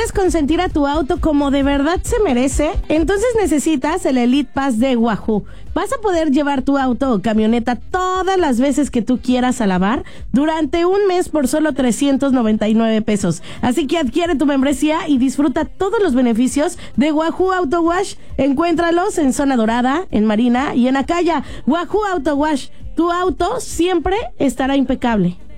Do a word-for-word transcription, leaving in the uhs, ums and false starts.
¿Quieres consentir a tu auto como de verdad se merece? Entonces necesitas el Elite Pass de Wahoo. Vas a poder llevar tu auto o camioneta todas las veces que tú quieras a lavar durante un mes por solo trescientos noventa y nueve pesos. Así que adquiere tu membresía y disfruta todos los beneficios de Wahoo Auto Wash. Encuéntralos en Zona Dorada, en Marina y en Acaya. Wahoo Auto Wash, tu auto siempre estará impecable.